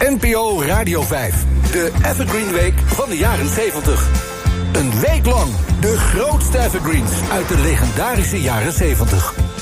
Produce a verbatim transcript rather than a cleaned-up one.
N P O Radio vijf, de Evergreen Week van de jaren zeventig. Een week lang de grootste evergreens uit de legendarische jaren zeventig.